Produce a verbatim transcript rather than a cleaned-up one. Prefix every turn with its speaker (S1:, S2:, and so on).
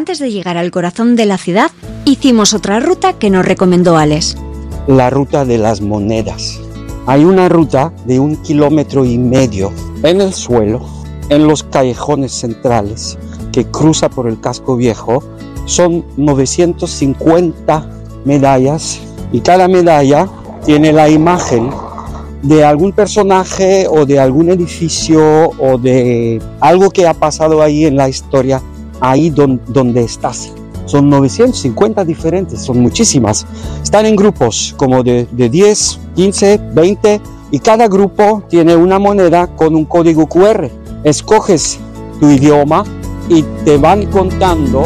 S1: antes de llegar al corazón de la ciudad, hicimos otra ruta que nos recomendó Alex.
S2: La ruta de las monedas. Hay una ruta de un kilómetro y medio en el suelo, en los callejones centrales, que cruza por el casco viejo. Son novecientas cincuenta medallas y cada medalla tiene la imagen de algún personaje o de algún edificio o de algo que ha pasado ahí en la historia, ahí don, donde estás. Son novecientas cincuenta diferentes, son muchísimas. Están en grupos como de, de diez, quince, veinte y cada grupo tiene una moneda con un código cu erre. Escoges tu idioma y te van contando